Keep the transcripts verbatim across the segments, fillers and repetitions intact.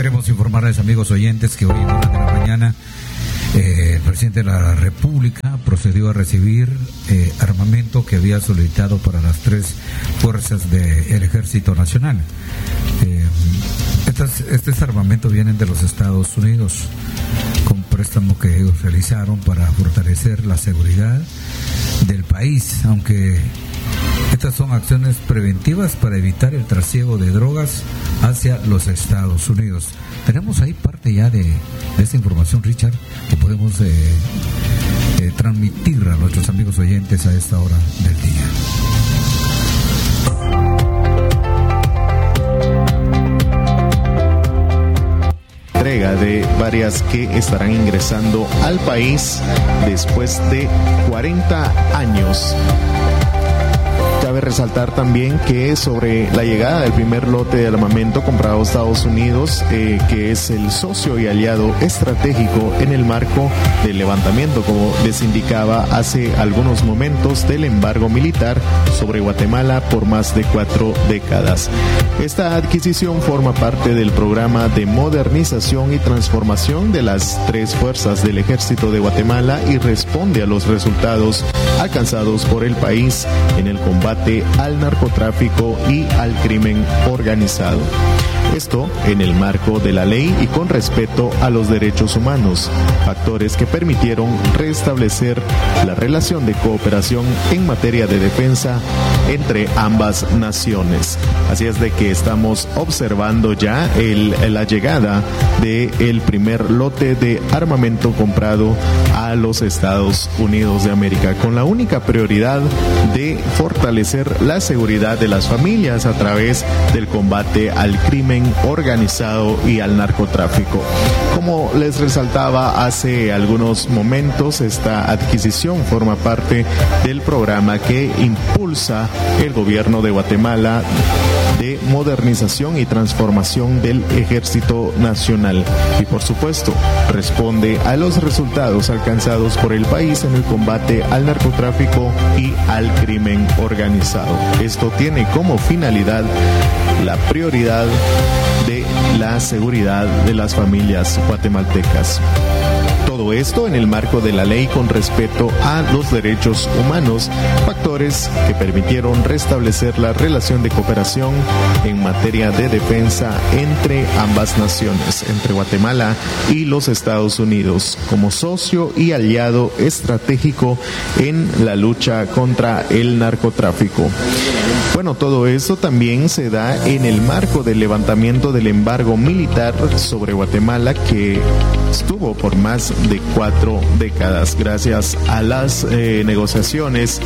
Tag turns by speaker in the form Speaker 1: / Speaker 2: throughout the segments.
Speaker 1: Queremos informarles, amigos oyentes, que hoy en hora de la mañana eh, el presidente de la República procedió a recibir eh, armamento que había solicitado para las tres fuerzas del Ejército Nacional. Eh, estas, estos armamentos vienen de los Estados Unidos, con préstamo que ellos realizaron para fortalecer la seguridad del país, aunque estas son acciones preventivas para evitar el trasiego de drogas hacia los Estados Unidos. Tenemos ahí parte ya de, de esa información, Richard, que podemos eh, eh, transmitir a nuestros amigos oyentes a esta hora del día.
Speaker 2: Entrega de varias que estarán ingresando al país después de cuarenta años. Cabe resaltar también que sobre la llegada del primer lote de armamento comprado a Estados Unidos, eh, que es el socio y aliado estratégico en el marco del levantamiento, como les indicaba hace algunos momentos, del embargo militar sobre Guatemala por más de cuatro décadas. Esta adquisición forma parte del programa de modernización y transformación de las tres fuerzas del Ejército de Guatemala y responde a los resultados alcanzados por el país en el combate al narcotráfico y al crimen organizado. Esto en el marco de la ley y con respeto a los derechos humanos, factores que permitieron restablecer la relación de cooperación en materia de defensa entre ambas naciones. Así es de que estamos observando ya el, la llegada del primer lote de armamento comprado a los Estados Unidos de América, con la única prioridad de fortalecer la seguridad de las familias a través del combate al crimen organizado y al narcotráfico. Como les resaltaba hace algunos momentos, esta adquisición forma parte del programa que impulsa el gobierno de Guatemala de modernización y transformación del Ejército Nacional y, por supuesto, responde a los resultados alcanzados por el país en el combate al narcotráfico y al crimen organizado. Esto tiene como finalidad la prioridad de la seguridad de las familias guatemaltecas. Todo esto en el marco de la ley con respeto a los derechos humanos, factores que permitieron restablecer la relación de cooperación en materia de defensa entre ambas naciones, entre Guatemala y los Estados Unidos, como socio y aliado estratégico en la lucha contra el narcotráfico. Bueno, todo eso también se da en el marco del levantamiento del embargo militar sobre Guatemala, que estuvo por más de cuatro décadas gracias a las eh, negociaciones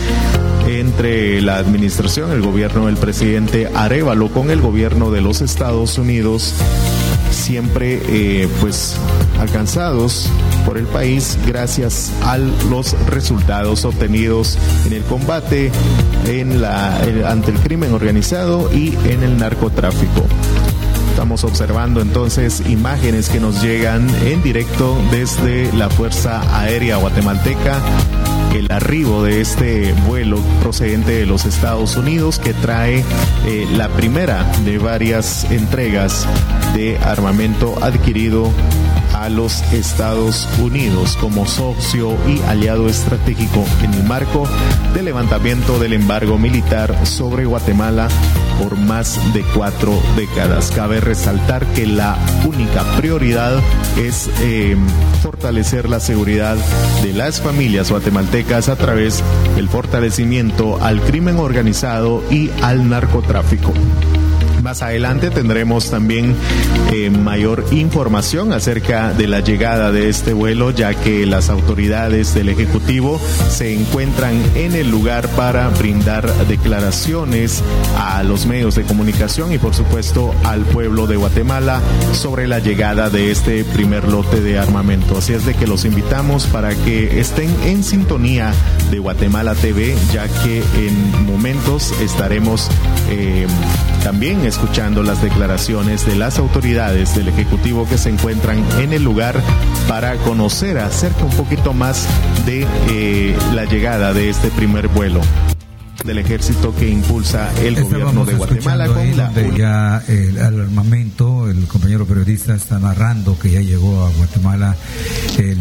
Speaker 2: entre la administración, el gobierno del presidente Arévalo con el gobierno de los Estados Unidos, siempre eh, pues alcanzados por el país gracias a los resultados obtenidos en el combate en la, en, ante el crimen organizado y en el narcotráfico. Estamos observando entonces imágenes que nos llegan en directo desde la Fuerza Aérea Guatemalteca, el arribo de este vuelo procedente de los Estados Unidos que trae eh, la primera de varias entregas de armamento adquirido a los Estados Unidos como socio y aliado estratégico en el marco del levantamiento del embargo militar sobre Guatemala por más de cuatro décadas. Cabe resaltar que la única prioridad es eh, fortalecer la seguridad de las familias guatemaltecas a través del fortalecimiento al crimen organizado y al narcotráfico. Más adelante tendremos también eh, mayor información acerca de la llegada de este vuelo, ya que las autoridades del Ejecutivo se encuentran en el lugar para brindar declaraciones a los medios de comunicación y, por supuesto, al pueblo de Guatemala sobre la llegada de este primer lote de armamento. Así es de que los invitamos para que estén en sintonía de Guatemala T V, ya que en momentos estaremos eh, también escuchando las declaraciones de las autoridades del Ejecutivo que se encuentran en el lugar para conocer acerca un poquito más de eh, la llegada de este primer vuelo. del ejército que impulsa el Estábamos gobierno de Guatemala con la
Speaker 1: donde ya el, el armamento, el compañero periodista está narrando que ya llegó a Guatemala el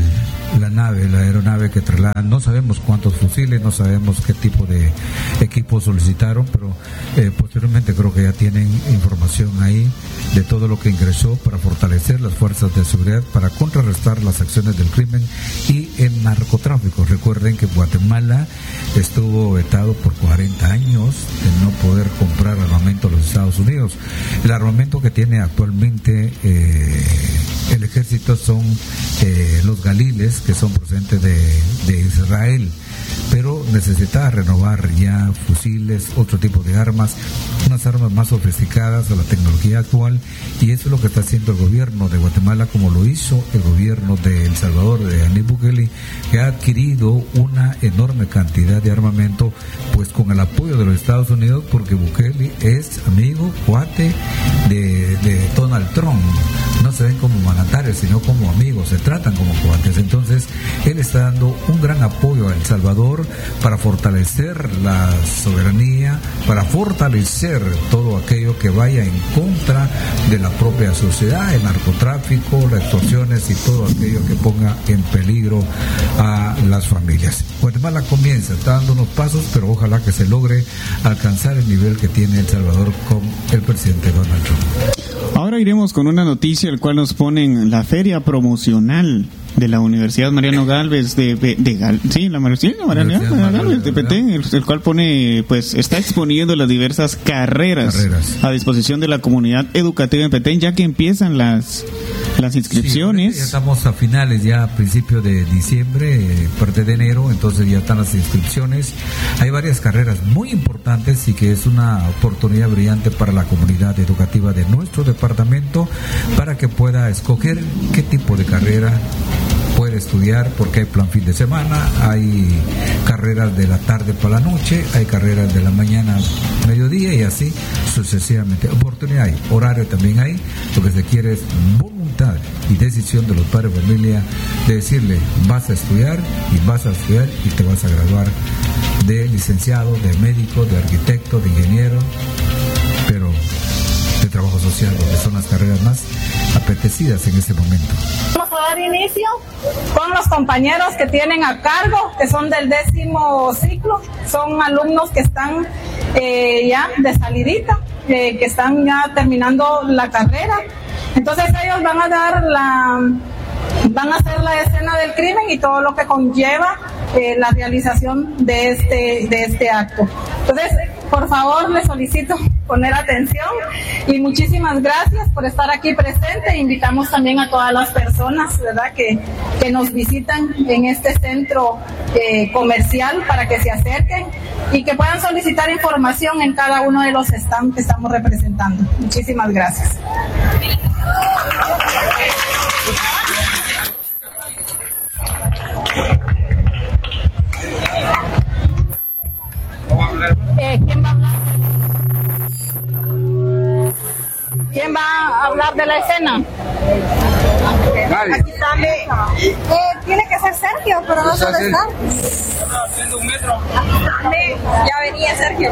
Speaker 1: la nave, la aeronave que traslada, no sabemos cuántos fusiles, no sabemos qué tipo de equipo solicitaron, pero eh, posteriormente creo que ya tienen información ahí de todo lo que ingresó para fortalecer las fuerzas de seguridad, para contrarrestar las acciones del crimen y el narcotráfico. Recuerden que Guatemala estuvo vetado por cuarenta años de no poder comprar armamento a los Estados Unidos. El armamento que tiene actualmente eh, el ejército son eh, los Galiles, que son procedentes de, de Israel, pero necesita renovar ya fusiles, otro tipo de armas, unas armas más sofisticadas a la tecnología actual, y eso es lo que está haciendo el gobierno de Guatemala, como lo hizo el gobierno de El Salvador, de Nayib Bukele, que ha adquirido una enorme cantidad de armamento, pues con el apoyo de los Estados Unidos, porque Bukele es amigo, cuate de, de Donald Trump. No se ven como mandatarios, sino como amigos, se tratan como cuates. Entonces, él está dando un gran apoyo a El Salvador para fortalecer la soberanía, para fortalecer todo aquello que vaya en contra de la propia sociedad, el narcotráfico, las extorsiones y todo aquello que ponga en peligro a las familias. Guatemala comienza, está dando unos pasos, pero ojalá que se logre alcanzar el nivel que tiene El Salvador con el presidente Donald Trump.
Speaker 3: Ahora iremos con una noticia, el cual nos ponen la feria promocional de la Universidad Mariano Gálvez de, de, de Gal, sí, la, sí, la Mariano Gálvez de P T, el, el cual pone, pues, está exponiendo las diversas carreras, carreras a disposición de la comunidad educativa en Petén, ya que empiezan las las inscripciones.
Speaker 1: Sí, ya estamos a finales, ya a principios de diciembre, eh, parte de enero, entonces ya están las inscripciones. Hay varias carreras muy importantes y que es una oportunidad brillante para la comunidad educativa de nuestro departamento para que pueda escoger qué tipo de carrera puede estudiar, porque hay plan fin de semana, hay carreras de la tarde para la noche, hay carreras de la mañana mediodía y así sucesivamente. Oportunidad hay, horario también hay, lo que se quiere es voluntad y decisión de los padres de familia de decirle, vas a estudiar y vas a estudiar y te vas a graduar de licenciado, de médico, de arquitecto, de ingeniero, pero de trabajo social, donde son las carreras más apetecidas en este momento.
Speaker 4: Vamos a dar inicio con los compañeros que tienen a cargo, que son del décimo ciclo, son alumnos que están eh, ya de salidita, eh, que están ya terminando la carrera. Entonces ellos van a dar la, van a hacer la escena del crimen y todo lo que conlleva eh, la realización de este, de este acto. Entonces, por favor, les solicito poner atención y muchísimas gracias por estar aquí presente. Invitamos también a todas las personas, ¿verdad?, que, que nos visitan en este centro eh, comercial para que se acerquen y que puedan solicitar información en cada uno de los stands que estamos representando. Muchísimas gracias. Eh, ¿Quién va a hablar? ¿Quién va a hablar de la escena?
Speaker 5: Vale.
Speaker 4: Aquí está. Eh, tiene que ser Sergio, pero no suele estar.
Speaker 5: Haciendo un metro.
Speaker 4: Ya venía Sergio.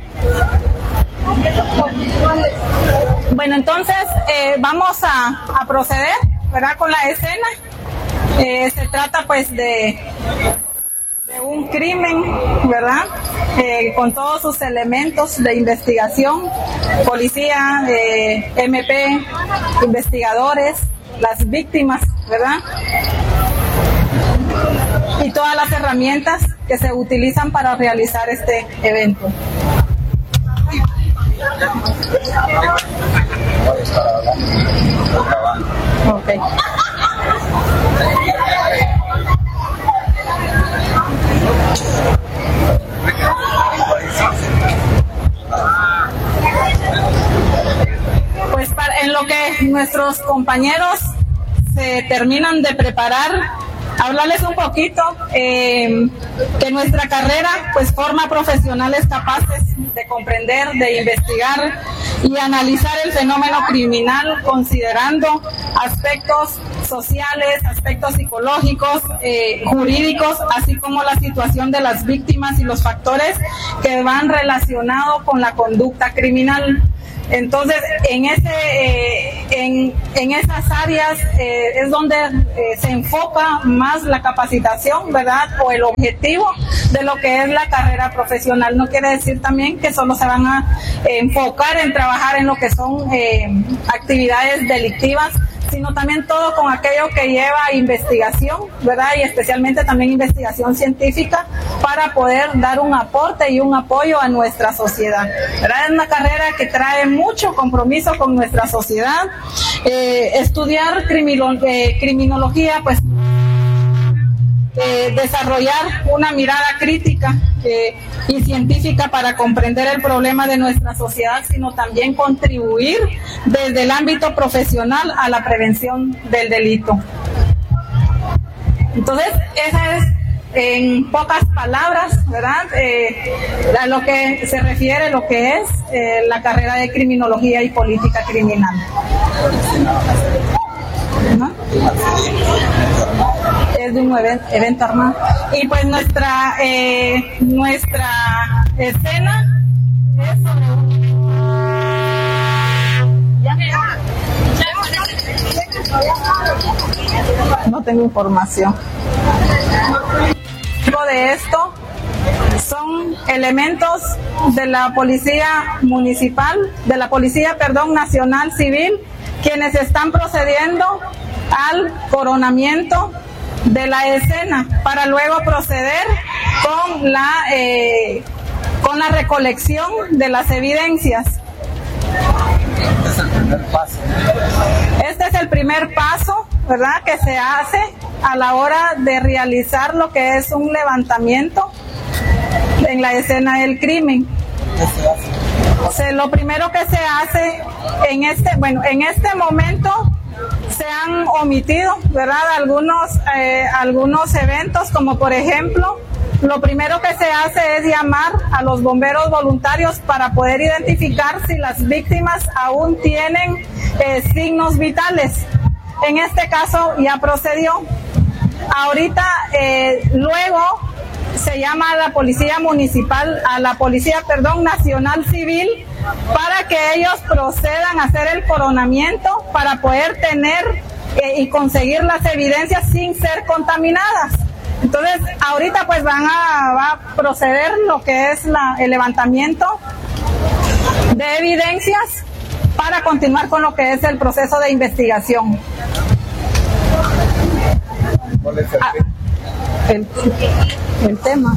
Speaker 4: Bueno, entonces eh, vamos a, a proceder, ¿verdad?, con la escena. Eh, se trata pues de, de un crimen, ¿verdad?, eh, con todos sus elementos de investigación, policía, eh, M P, investigadores, las víctimas, ¿verdad?, y todas las herramientas que se utilizan para realizar este evento. Okay. Pues para, en lo que nuestros compañeros se terminan de preparar, hablarles un poquito eh, que nuestra carrera pues forma profesionales capaces de comprender, de investigar y analizar el fenómeno criminal considerando aspectos sociales, aspectos psicológicos, eh, jurídicos, así como la situación de las víctimas y los factores que van relacionados con la conducta criminal. Entonces, en ese, eh, en, en esas áreas eh, es donde eh, se enfoca más la capacitación, ¿verdad? O el objetivo de lo que es la carrera profesional. No quiere decir también que solo se van a eh, enfocar en trabajar en lo que son eh, actividades delictivas, sino también todo con aquello que lleva investigación, ¿verdad? Y especialmente también investigación científica para poder dar un aporte y un apoyo a nuestra sociedad, ¿verdad? Es una carrera que trae mucho compromiso con nuestra sociedad. Eh, estudiar crimino, eh, criminología, pues Eh, desarrollar una mirada crítica eh, y científica para comprender el problema de nuestra sociedad, sino también contribuir desde el ámbito profesional a la prevención del delito. Entonces, esa es en pocas palabras, ¿verdad? Eh, a lo que se refiere lo que es eh, la carrera de criminología y política criminal. ¿No? Es de un evento, evento armado. Y pues nuestra eh, nuestra escena es sobre un... No tengo información. De esto son elementos de la policía municipal, de la policía, perdón, nacional civil, quienes están procediendo al coronamiento de la escena para luego proceder con la eh, con la recolección de las evidencias. Este es el primer paso, ¿verdad?, que se hace a la hora de realizar lo que es un levantamiento en la escena del crimen. O sea, lo primero que se hace en este, bueno, en este momento se han omitido, ¿verdad?, algunos, eh, algunos eventos, como por ejemplo, lo primero que se hace es llamar a los bomberos voluntarios para poder identificar si las víctimas aún tienen eh, signos vitales. En este caso ya procedió. Ahorita, eh, luego se llama a la policía municipal, a la policía, perdón, nacional civil, para que ellos procedan a hacer el coronamiento para poder tener eh, y conseguir las evidencias sin ser contaminadas. Entonces, ahorita pues van a, va a proceder lo que es la, el levantamiento de evidencias para continuar con lo que es el proceso de investigación.
Speaker 5: ¿Cuál es el,
Speaker 4: ah, el, el tema?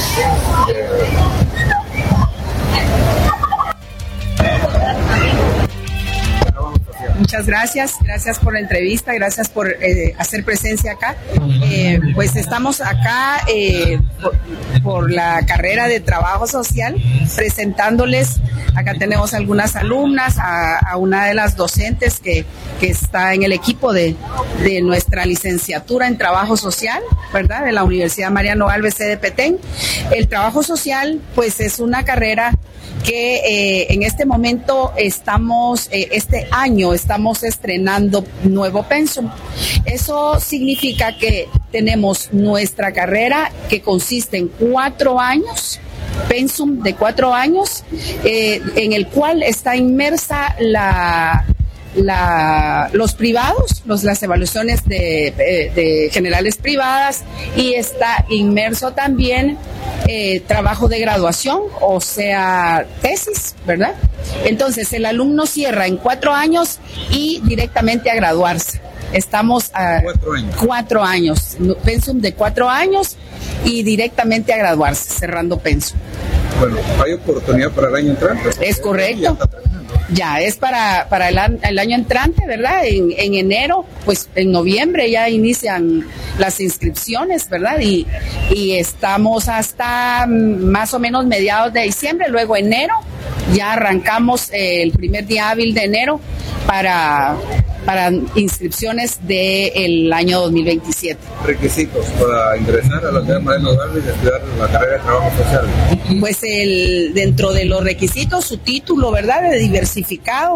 Speaker 6: Muchas gracias, gracias por la entrevista, gracias por eh, hacer presencia acá. Eh, pues estamos acá eh, por, por la carrera de trabajo social, presentándoles, acá tenemos algunas alumnas, a, a una de las docentes que, que está en el equipo de, de nuestra licenciatura en trabajo social, ¿verdad?, de la Universidad Mariano Galvez, sede Petén. El trabajo social, pues es una carrera que eh, en este momento estamos, eh, este año estamos estrenando nuevo pensum. Eso significa que tenemos nuestra carrera que consiste en cuatro años, pensum de cuatro años, eh, en el cual está inmersa la... La, los privados, los, las evaluaciones de, de, de generales privadas, y está inmerso también eh, trabajo de graduación, o sea, tesis, ¿verdad? Entonces, el alumno cierra en cuatro años y directamente a graduarse. Estamos a cuatro años, cuatro años, pensum de cuatro años y directamente a graduarse, cerrando pensum.
Speaker 5: Bueno, ¿hay oportunidad para el año entrante?
Speaker 6: Es correcto. Ya es para, para el, an, el año entrante, ¿verdad? En, en enero, pues en noviembre ya inician las inscripciones, ¿verdad? Y, y estamos hasta más o menos mediados de diciembre, luego enero, ya arrancamos eh, el primer día hábil de enero para, para inscripciones del año dos mil veintisiete.
Speaker 5: ¿Requisitos para ingresar a la Universidad Mariano Galvez y estudiar la carrera de trabajo social?
Speaker 6: Pues el, dentro de los requisitos, su título, ¿verdad?, de diversificado,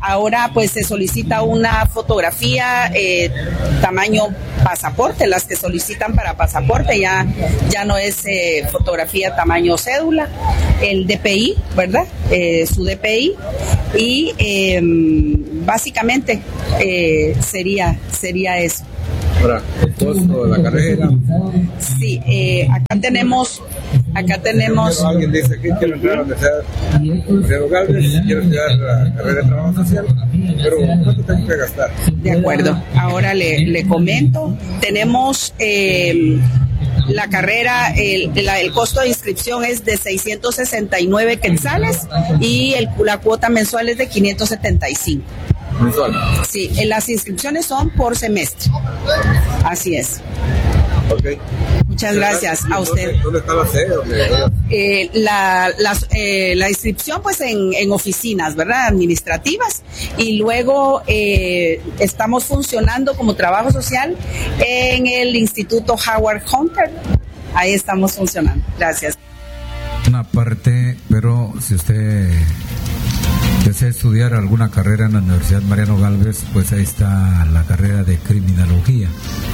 Speaker 6: Ahora pues se solicita una fotografía eh, tamaño pasaporte, las que solicitan para pasaporte, ya, ya no es eh, fotografía tamaño cédula, el D P I, ¿verdad? Eh, su D P I y eh, básicamente eh, sería, sería eso.
Speaker 5: Ahora, el costo de la carrera.
Speaker 6: Sí, eh, acá tenemos, acá tenemos.
Speaker 5: Alguien dice que quiero entrar a la Universidad Galvez, quiero estudiar la carrera de trabajo social, pero ¿cuánto tengo que gastar?
Speaker 6: De acuerdo, ahora le, le comento, tenemos eh, la carrera, el, la, el costo de inscripción es de seiscientos sesenta y nueve quetzales y el, la cuota mensual es de quinientos setenta y cinco.
Speaker 5: Mensual.
Speaker 6: Sí, las inscripciones son por semestre. Así es.
Speaker 5: Okay.
Speaker 6: Muchas gracias a usted.
Speaker 5: ¿Dónde, dónde está la sede?
Speaker 6: Eh, la, la, eh, la inscripción pues en, en oficinas, ¿verdad? Administrativas, y luego eh, estamos funcionando como trabajo social en el Instituto Howard Hunter. Ahí estamos funcionando. Gracias.
Speaker 1: Una parte, pero si usted desea estudiar alguna carrera en la Universidad Mariano Galvez, pues ahí está la carrera de criminología.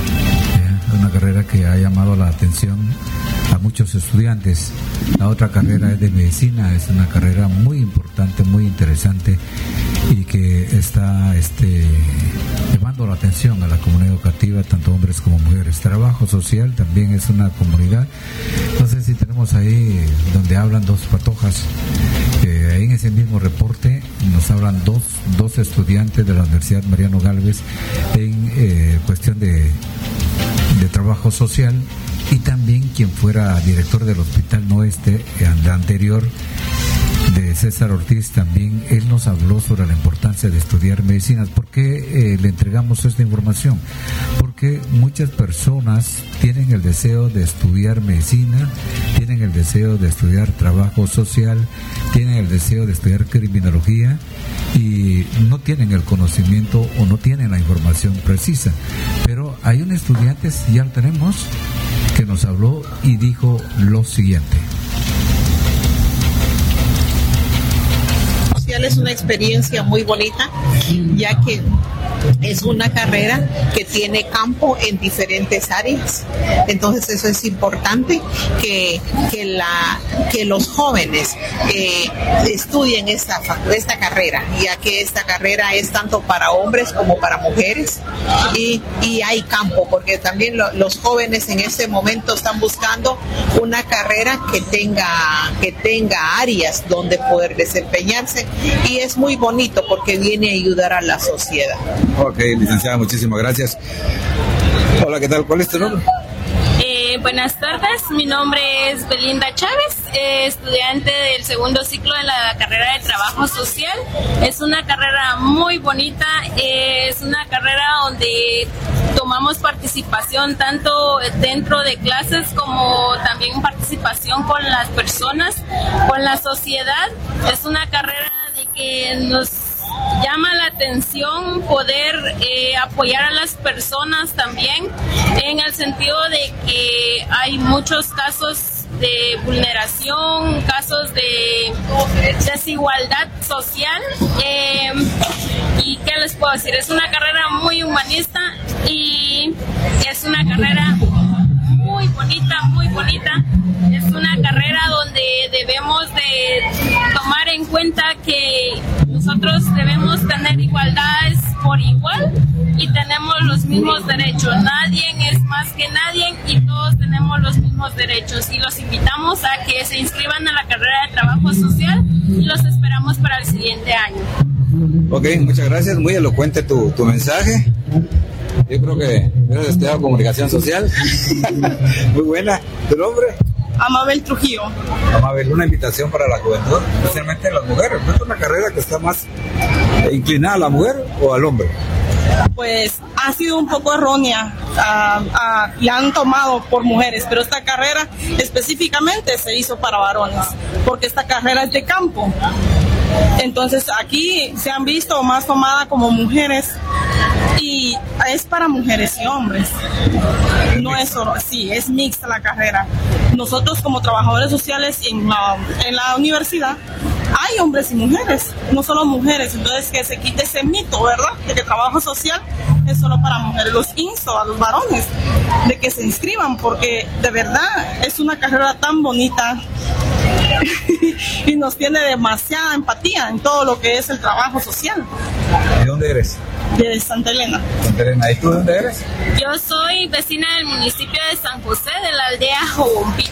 Speaker 1: Una carrera que ha llamado la atención a muchos estudiantes. La otra carrera es de medicina, es una carrera muy importante, muy interesante y que está este, llamando la atención a la comunidad educativa, tanto hombres como mujeres. Trabajo social también es una comunidad. No sé si tenemos ahí donde hablan dos patojas. Eh, ahí en ese mismo reporte nos hablan dos, dos estudiantes de la Universidad Mariano Galvez en eh, cuestión de de trabajo social, y también quien fuera director del Hospital Noeste eh, anterior, de César Ortiz, también él nos habló sobre la importancia de estudiar medicinas. ¿Por qué eh, le entregamos esta información? Porque muchas personas tienen el deseo de estudiar medicina, tienen el deseo de estudiar trabajo social, tienen el deseo de estudiar criminología y no tienen el conocimiento o no tienen la información precisa. Pero hay un estudiante, ya lo tenemos, que nos habló y dijo lo siguiente.
Speaker 7: Es una experiencia muy bonita, ya que es una carrera que tiene campo en diferentes áreas. Entonces eso es importante que, que, la, que los jóvenes eh, estudien esta, esta carrera, ya que esta carrera es tanto para hombres como para mujeres, y, y hay campo, porque también lo, los jóvenes en este momento están buscando una carrera que tenga, que tenga áreas donde poder desempeñarse, y es muy bonito porque viene a ayudar a la sociedad.
Speaker 5: Ok, licenciada, muchísimas gracias. Hola, ¿qué tal? ¿Cuál es tu nombre?
Speaker 8: Eh, buenas tardes, mi nombre es Belinda Chávez, eh, estudiante del segundo ciclo de la carrera de Trabajo Social. Es una carrera muy bonita, eh, es una carrera donde tomamos participación tanto dentro de clases como también participación con las personas, con la sociedad. Es una carrera de que nos llama la atención poder eh, apoyar a las personas también, en el sentido de que hay muchos casos de vulneración, casos de desigualdad social, eh, y ¿qué les puedo decir? Es una carrera muy humanista y es una carrera muy bonita, muy bonita. Es una carrera donde debemos de tomar en cuenta que nosotros debemos tener igualdades por igual y tenemos los mismos derechos. Nadie es más que nadie y todos tenemos los mismos derechos. Y los invitamos a que se inscriban a la carrera de Trabajo Social y los esperamos para el siguiente año.
Speaker 5: Ok, muchas gracias. Muy elocuente tu, tu mensaje. Yo creo que hubieras estudiado comunicación social. Muy buena. ¿Tu nombre?
Speaker 9: Amabel Trujillo.
Speaker 5: Amabel, una invitación para la juventud, especialmente las mujeres. ¿Es una carrera que está más inclinada a la mujer o al hombre?
Speaker 9: Pues ha sido un poco errónea, uh, uh, la han tomado por mujeres, pero esta carrera específicamente se hizo para varones, porque esta carrera es de campo. Entonces aquí se han visto más tomada como mujeres y es para mujeres y hombres. No es solo, sí, es mixta la carrera. Nosotros como trabajadores sociales en la, en la universidad hay hombres y mujeres, no solo mujeres, entonces que se quite ese mito, ¿verdad? De que trabajo social es solo para mujeres. Los insto a los varones de que se inscriban, porque de verdad es una carrera tan bonita y nos tiene demasiada empatía en todo lo que es el trabajo social.
Speaker 5: ¿De dónde eres?
Speaker 9: De Santa Elena.
Speaker 5: Santa Elena. ¿Y tú de dónde eres?
Speaker 8: Yo soy vecina del municipio de San José, de la aldea Jobompí.